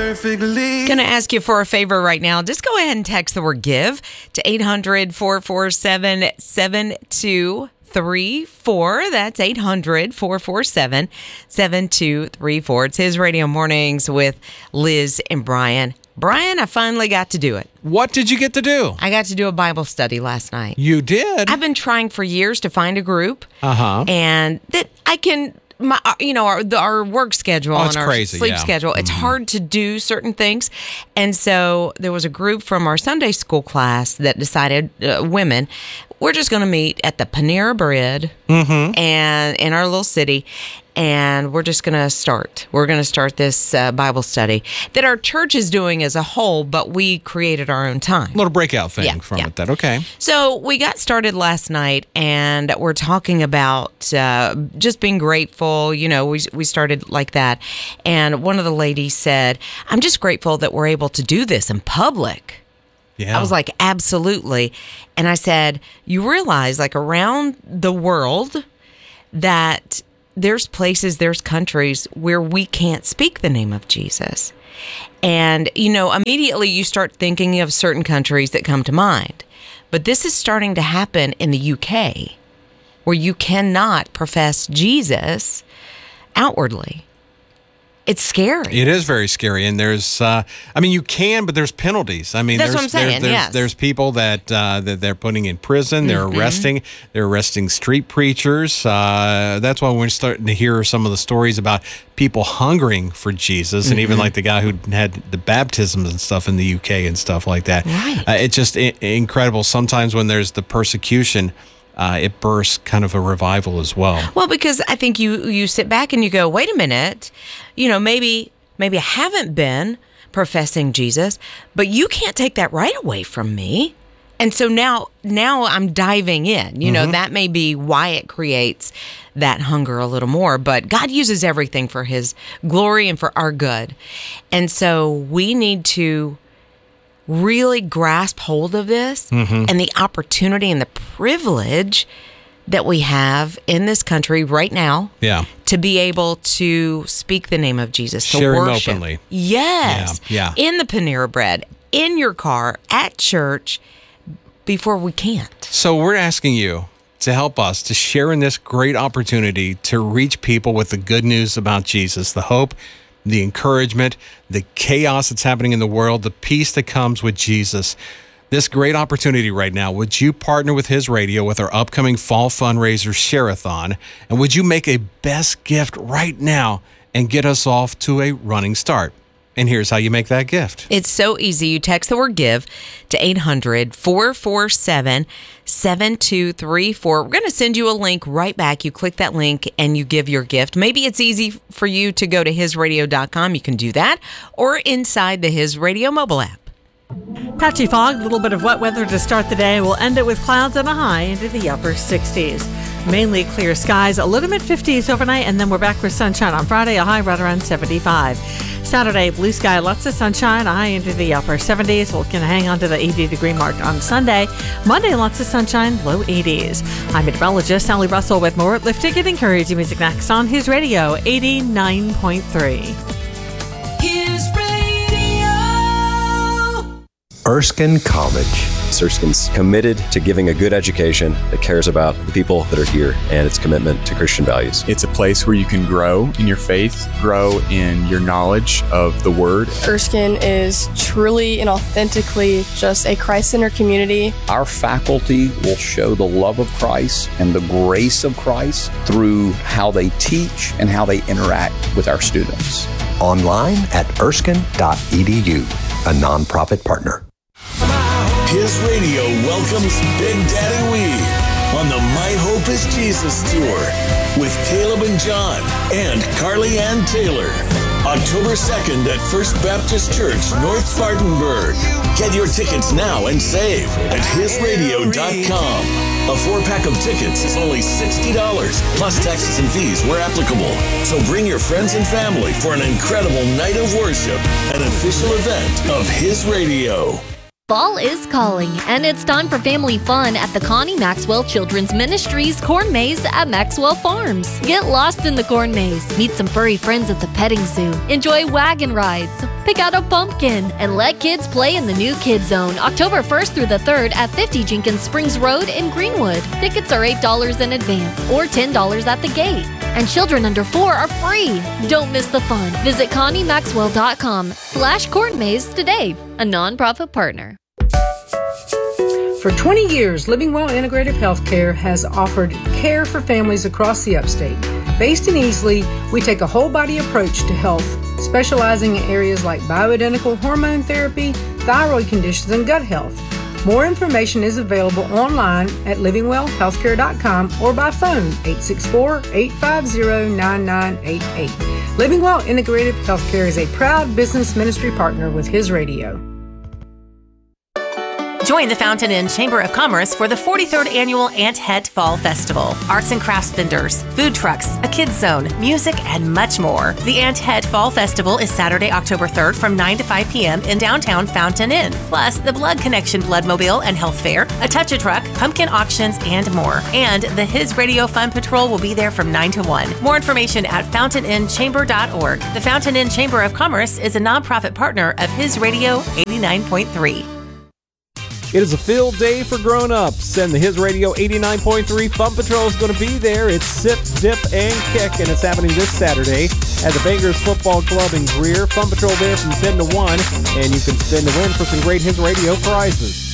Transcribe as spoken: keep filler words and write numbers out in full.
perfectly. Going to ask you for a favor right now. Just go ahead and text the word give to eight hundred, four four seven, seven two three four. That's eight hundred, four four seven, seven two three four. It's His Radio Mornings with Liz and Brian. Brian, I finally got to do it. What did you get to do? I got to do a Bible study last night. You did? I've been trying for years to find a group. Uh-huh. And that I can, my, you know, our, our work schedule Oh, and it's our crazy, sleep yeah. schedule, it's Mhm. hard to do certain things. And so there was a group from our Sunday school class that decided, uh, women, we're just going to meet at the Panera Bread Mm-hmm. and in our little city. And we're just going to start. We're going to start this uh, Bible study that our church is doing as a whole, but we created our own time. Little breakout thing Yeah, from yeah. it. That okay? So we got started last night, and we're talking about uh, just being grateful. You know, we we started like that, and one of the ladies said, "I'm just grateful that we're able to do this in public." Yeah. I was like, "Absolutely," and I said, "You realize, like around the world, that." There's places, there's countries where we can't speak the name of Jesus. And, you know, immediately you start thinking of certain countries that come to mind. But this is starting to happen in the U K, where you cannot profess Jesus outwardly. It's scary. It is very scary, and there's, uh, I mean, you can, but there's penalties. I mean, That's there's, what I'm saying, There's, there's, yes. there's people that uh, that they're putting in prison. They're Mm-hmm. arresting. They're arresting street preachers. Uh, that's why we're starting to hear some of the stories about people hungering for Jesus, and Mm-hmm. even like the guy who had the baptisms and stuff in the U K and stuff like that. Right. Uh, it's just I- incredible. Sometimes when there's the persecution, uh, it bursts kind of a revival as well. Well, because I think you you sit back and you go, wait a minute, you know, maybe maybe I haven't been professing Jesus, but you can't take that right away from me. And so now now I'm diving in. You know, Mm-hmm. that may be why it creates that hunger a little more, but God uses everything for his glory and for our good. And so we need to really grasp hold of this Mm-hmm. and the opportunity and the privilege that we have in this country right now Yeah. to be able to speak the name of Jesus, to Share him worship. openly. Yes. Yeah, yeah. In the Panera Bread, in your car, at church, before we can't. So we're asking you to help us to share in this great opportunity to reach people with the good news about Jesus, the hope, the encouragement, the chaos that's happening in the world, the peace that comes with Jesus. This great opportunity right now, would you partner with His Radio with our upcoming fall fundraiser Share-a-thon? And would you make a best gift right now and get us off to a running start? And here's how you make that gift. It's so easy. You text the word give to eight hundred, four four seven, seven two three four. We're going to send you a link right back. You click that link and you give your gift. Maybe it's easy for you to go to his radio dot com. You can do that, or inside the His Radio mobile app. Patchy fog, a little bit of wet weather to start the day. We'll end it with clouds and a high into the upper sixties. Mainly clear skies, a little mid fifties overnight, and then we're back with sunshine on Friday, a high right around seventy-five. Saturday, blue sky, lots of sunshine, a high into the upper seventies. We're going to hang on to the eighty degree mark on Sunday. Monday, lots of sunshine, low eighties. I'm meteorologist Sally Russell with more uplifting and encouraging music next on His Radio eighty-nine point three. His Radio. Erskine College. Erskine's committed to giving a good education that cares about the people that are here and its commitment to Christian values. It's a place where you can grow in your faith, grow in your knowledge of the Word. Erskine is truly and authentically just a Christ-centered community. Our faculty will show the love of Christ and the grace of Christ through how they teach and how they interact with our students. Online at erskine dot e d u, a nonprofit partner. His Radio welcomes Big Daddy Weave on the My Hope is Jesus tour with Caleb and John and Carly Ann Taylor. October second at First Baptist Church, North Spartanburg. Get your tickets now and save at his radio dot com. A four-pack of tickets is only sixty dollars, plus taxes and fees where applicable. So bring your friends and family for an incredible night of worship, an official event of His Radio. Fall is calling, and it's time for family fun at the Connie Maxwell Children's Ministries Corn Maze at Maxwell Farms. Get lost in the corn maze, meet some furry friends at the petting zoo, enjoy wagon rides, Pick out a pumpkin and let kids play in the new Kids Zone October first through the third at fifty Jenkins Springs Road in Greenwood. Tickets are eight dollars in advance or ten dollars at the gate. And children under four are free. Don't miss the fun. Visit Connie Maxwell dot com slash court maze today, a nonprofit partner. For twenty years, Living Well Integrative Healthcare has offered care for families across the upstate. Based in Easley, we take a whole-body approach to health, specializing in areas like bioidentical hormone therapy, thyroid conditions, and gut health. More information is available online at living well healthcare dot com or by phone eight six four, eight five zero, nine nine eight eight. Living Well Integrative Healthcare is a proud business ministry partner with His Radio. Join the Fountain Inn Chamber of Commerce for the forty-third Annual Ant Het Fall Festival. Arts and crafts vendors, food trucks, a kids zone, music, and much more. The Ant Het Fall Festival is Saturday, October third from nine to five p.m. in downtown Fountain Inn. Plus, the Blood Connection Bloodmobile and Health Fair, a touch a truck, pumpkin auctions, and more. And the His Radio Fun Patrol will be there from nine to one. More information at fountain inn chamber dot org. The Fountain Inn Chamber of Commerce is a nonprofit partner of His Radio eighty-nine point three. It is a field day for grown-ups, and the His Radio eighty-nine point three Fun Patrol is going to be there. It's Sip, Dip, and Kick, and it's happening this Saturday at the Bangers Football Club in Greer. Fun Patrol there from ten to one, and you can spin to win for some great His Radio prizes.